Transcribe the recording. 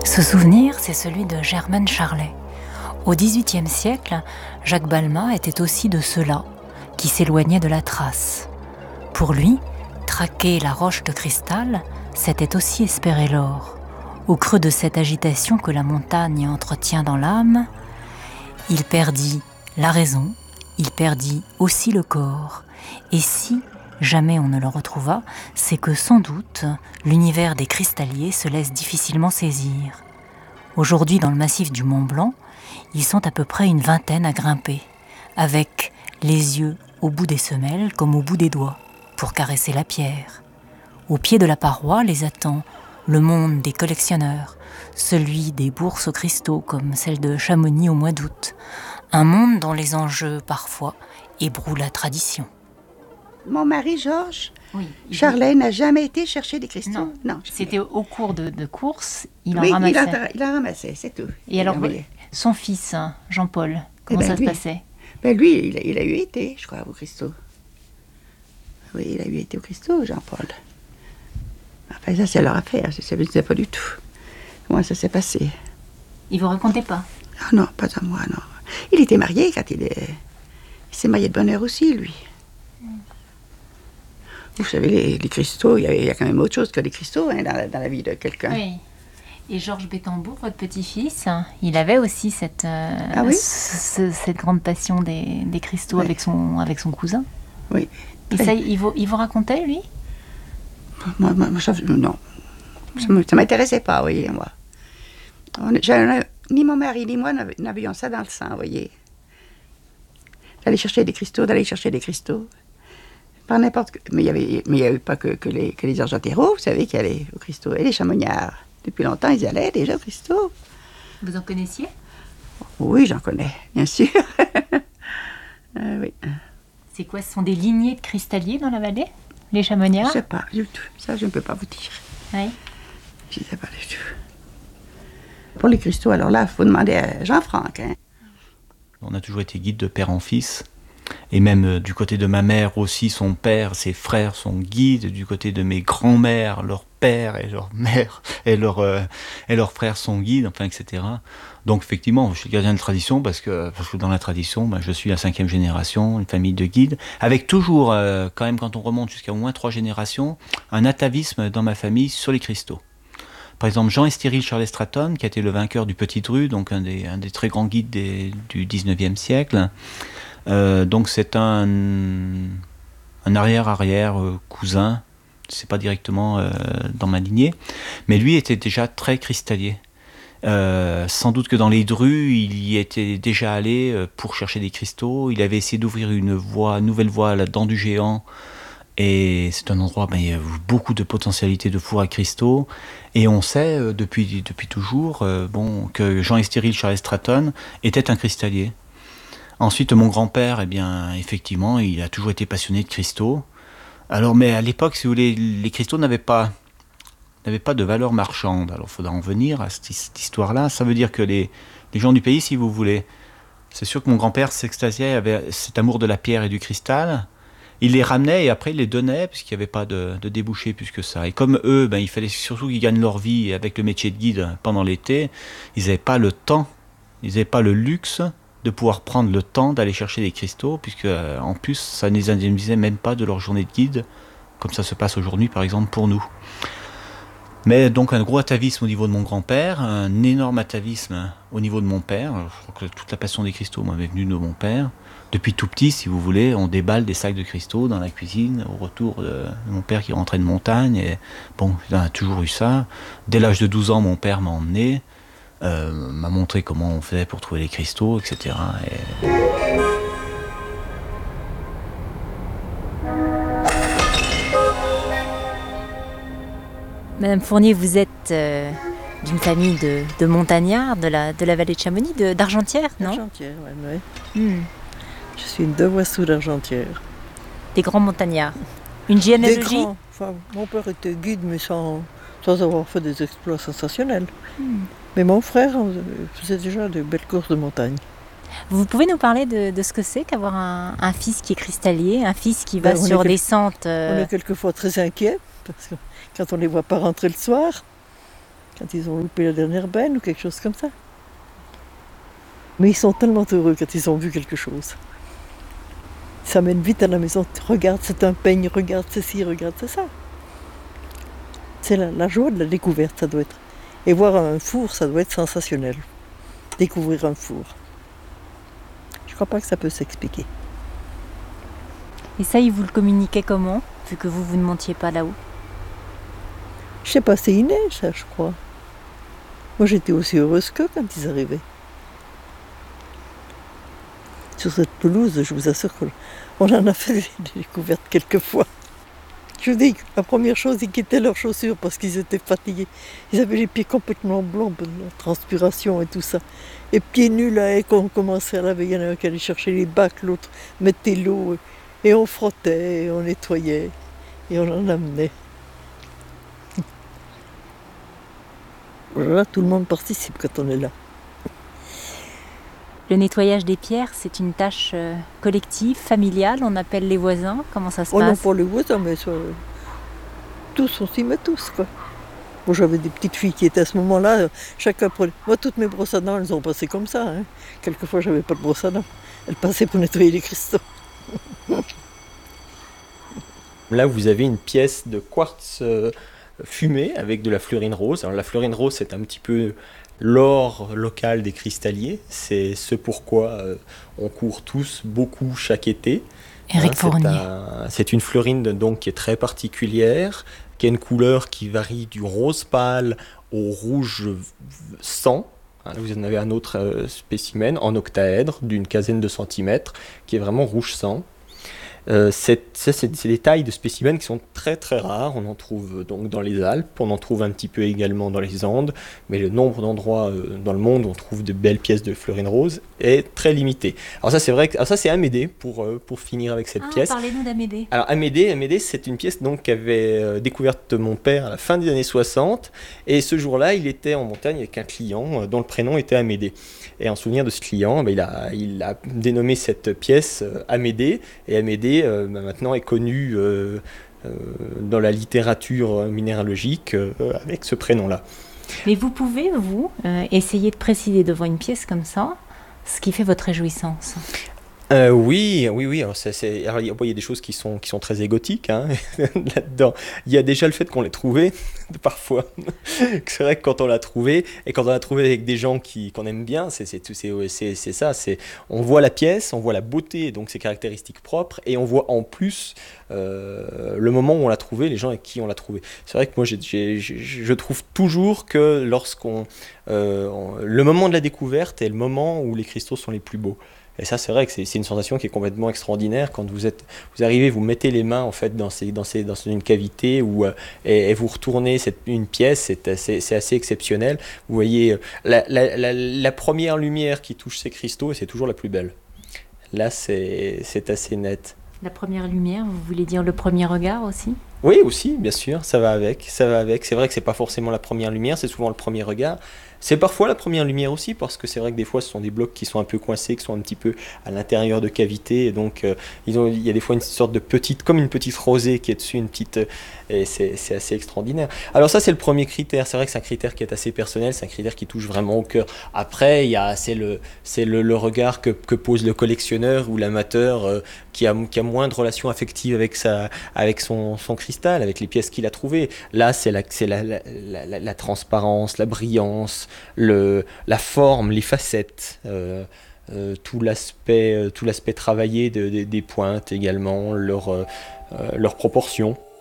Ce souvenir, c'est celui de Germaine Charlet. Au XVIIIe siècle, Jacques Balmat était aussi de ceux-là, qui s'éloignaient de la trace. Pour lui, traquer la roche de cristal, c'était aussi espérer l'or. Au creux de cette agitation que la montagne entretient dans l'âme, il perdit la raison, il perdit aussi le corps. Et si jamais on ne le retrouva, c'est que sans doute l'univers des cristalliers se laisse difficilement saisir. Aujourd'hui, dans le massif du Mont Blanc, ils sont à peu près une vingtaine à grimper, avec les yeux au bout des semelles comme au bout des doigts, pour caresser la pierre. Au pied de la paroi les attend le monde des collectionneurs, celui des bourses aux cristaux comme celle de Chamonix au mois d'août, un monde dont les enjeux parfois ébrouent la tradition. Mon mari, Georges, Oui, Charlet n'a jamais été chercher des cristaux. Non, jamais. c'était au cours de course, il en Oui, ramassait. il en ramassait, c'est tout. Et alors, son fils, Jean-Paul, comment ben, ça lui, se passait? Ben lui, il a eu été, je crois, au cristaux. Oui, il a eu été au cristaux, Jean-Paul. Enfin, ça, c'est leur affaire. Je ne sais pas du tout comment ça s'est passé. Il vous racontait pas? Ah non, pas à moi, non. Il était marié quand il s'est marié de bonne heure aussi, lui. Vous savez, les cristaux, il y a quand même autre chose que les cristaux hein, dans la vie de quelqu'un. Oui. Et Georges Bétambourg, votre petit-fils, il avait aussi cette grande passion des cristaux oui. avec son cousin. Oui. Et ça, il vous racontait, lui? Moi non. Ça m'intéressait pas, vous voyez, moi. Ni mon mari, ni moi n'avions ça dans le sang, vous voyez. D'aller chercher des cristaux. Par n'importe quoi. Mais il n'y a eu pas que les argentéros, vous savez, qui allaient aux cristaux. Et les chamonniards. Depuis longtemps, ils y allaient déjà aux cristaux. Vous en connaissiez? Oui, j'en connais, bien sûr. Oui. C'est quoi? Ce sont des lignées de cristalliers dans la vallée? Les chamonniards? Je ne sais pas du tout. Ça, je ne peux pas vous dire. Oui. Je ne sais pas du tout. Pour les cristaux, alors là, il faut demander à Jean-Franck. Hein. On a toujours été guide de père en fils. Et même du côté de ma mère aussi, son père, ses frères sont guides. Du côté de mes grands-mères, leur père et leur mère et leurs frères sont guides, enfin, etc. Donc effectivement, je suis gardien de tradition parce que dans la tradition, je suis la 5e génération, une famille de guides, avec toujours, quand même, quand on remonte jusqu'à au moins 3 générations, un atavisme dans ma famille sur les cristaux. Par exemple, Jean Estéril Charles Stratton, qui a été le vainqueur du Petit Dru, donc un des très grands guides du 19e siècle. Donc c'est un arrière cousin, c'est pas directement dans ma lignée, mais lui était déjà très cristallier. Sans doute que dans les Drus, il y était déjà allé pour chercher des cristaux. Il avait essayé d'ouvrir une nouvelle voie là-dedans du Géant. Et c'est un endroit, il y a beaucoup de potentialités de four à cristaux. Et on sait depuis toujours que Jean Estéril Charles Stratton était un cristallier. Ensuite, mon grand-père, effectivement, il a toujours été passionné de cristaux. Alors, mais à l'époque, si vous voulez, les cristaux n'avaient pas de valeur marchande. Alors, il faudra en venir à cette histoire-là. Ça veut dire que les gens du pays, si vous voulez, c'est sûr que mon grand-père s'extasiait, avait cet amour de la pierre et du cristal. Il les ramenait et après, il les donnait, puisqu'il n'y avait pas de débouché plus que ça. Et comme eux, il fallait surtout qu'ils gagnent leur vie avec le métier de guide pendant l'été, ils n'avaient pas le temps, ils n'avaient pas le luxe de pouvoir prendre le temps d'aller chercher des cristaux, puisque en plus, ça ne les indemnisait même pas de leur journée de guide, comme ça se passe aujourd'hui, par exemple, pour nous. Mais donc un gros atavisme au niveau de mon grand-père, un énorme atavisme au niveau de mon père. Je crois que toute la passion des cristaux m'avait venue de mon père. Depuis tout petit, si vous voulez, on déballe des sacs de cristaux dans la cuisine, au retour de mon père qui rentrait de montagne. Et bon, il a toujours eu ça. Dès l'âge de 12 ans, mon père m'a emmené. M'a montré comment on faisait pour trouver les cristaux, etc. Madame Fournier, vous êtes d'une famille de montagnards de la vallée de Chamonix, d'Argentière, non? Argentière, oui. Je suis une demoiselle d'Argentière. Des grands montagnards. Une généalogie? Mon père était guide, mais sans avoir fait des exploits sensationnels. Mais mon frère faisait déjà de belles courses de montagne. Vous pouvez nous parler de ce que c'est qu'avoir un fils qui est cristallier, un fils qui va sur des sentes... On est quelquefois très inquiets, parce que quand on ne les voit pas rentrer le soir, quand ils ont loupé la dernière benne ou quelque chose comme ça. Mais ils sont tellement heureux quand ils ont vu quelque chose. Ils s'amènent vite à la maison. Regarde, c'est un peigne, regarde ceci, regarde, c'est ça. C'est la joie de la découverte, ça doit être. Et voir un four, ça doit être sensationnel. Découvrir un four. Je crois pas que ça peut s'expliquer. Et ça, ils vous le communiquaient comment, vu que vous ne montiez pas là-haut? Je sais pas, c'est inné, ça, je crois. Moi, j'étais aussi heureuse qu'eux quand ils arrivaient. Sur cette pelouse, je vous assure qu'on en a fait des découvertes quelquefois. Je vous dis, la première chose, ils quittaient leurs chaussures parce qu'ils étaient fatigués. Ils avaient les pieds complètement blancs, de la transpiration et tout ça. Et pieds nus, là, et qu'on commençait à laver, il y en a un qui allait chercher les bacs, l'autre mettait l'eau. Et on frottait, et on nettoyait, et on en amenait. Voilà, tout le monde participe quand on est là. Le nettoyage des pierres, c'est une tâche collective, familiale, on appelle les voisins, comment ça se Oh non, passe? pas les voisins, mais ça, tous, on s'y met tous, quoi. Moi, j'avais des petites filles qui étaient à ce moment-là, chacun prenait... Moi, toutes mes brosses à dents, elles ont passé comme ça. Hein. Quelquefois, j'avais pas de brosse à dents. Elles passaient pour nettoyer les cristaux. Là, vous avez une pièce de quartz fumé avec de la fluorine rose. Alors, la fluorine rose, c'est un petit peu l'or local des cristalliers. C'est ce pourquoi on court tous beaucoup chaque été. Éric Fournier. C'est une fluorine donc, qui est très particulière, qui a une couleur qui varie du rose pâle au rouge sang. Vous en avez un autre spécimen en octaèdre d'une quinzaine de centimètres qui est vraiment rouge sang. C'est des tailles de spécimens qui sont très très rares. On en trouve donc dans les Alpes, on en trouve un petit peu également dans les Andes, mais le nombre d'endroits dans le monde où on trouve de belles pièces de fluorine rose est très limité. Alors ça c'est vrai que ça c'est Amédée pour finir avec cette pièce. Parlez-nous d'Amédée. Alors Amédée c'est une pièce donc qu'avait découverte mon père à la fin des années 60 et ce jour-là il était en montagne avec un client dont le prénom était Amédée. Et en souvenir de ce client, il a dénommé cette pièce Amédée et Amédée maintenant est connu dans la littérature minéralogique avec ce prénom-là. Mais vous pouvez, vous, essayer de préciser devant une pièce comme ça ce qui fait votre réjouissance? Oui. Alors, il y a des choses qui sont très égotiques hein, là-dedans. Il y a déjà le fait qu'on l'ait trouvé, parfois. C'est vrai que quand on l'a trouvé, et quand on l'a trouvé avec des gens qu'on aime bien, c'est ça. On voit la pièce, on voit la beauté, donc ses caractéristiques propres, et on voit en plus le moment où on l'a trouvé, les gens avec qui on l'a trouvé. C'est vrai que moi, je trouve toujours que le moment de la découverte est le moment où les cristaux sont les plus beaux. Et ça, c'est vrai que c'est une sensation qui est complètement extraordinaire quand vous arrivez, vous mettez les mains en fait dans une cavité et vous retournez une pièce, c'est assez exceptionnel. Vous voyez la première lumière qui touche ces cristaux et c'est toujours la plus belle. Là, c'est assez net. La première lumière, vous voulez dire le premier regard aussi? Oui, aussi, bien sûr, ça va avec. C'est vrai que c'est pas forcément la première lumière, c'est souvent le premier regard. C'est parfois la première lumière aussi, parce que c'est vrai que des fois, ce sont des blocs qui sont un peu coincés, qui sont un petit peu à l'intérieur de cavités, et donc il y a des fois une sorte de comme une petite rosée qui est dessus, et c'est assez extraordinaire. Alors ça, c'est le premier critère. C'est vrai que c'est un critère qui est assez personnel, c'est un critère qui touche vraiment au cœur. Après, c'est le regard que pose le collectionneur ou l'amateur qui a moins de relation affective avec son cristal, avec les pièces qu'il a trouvées. Là, c'est la transparence, la brillance, la forme, les facettes, tout l'aspect travaillé des pointes également, leurs proportions.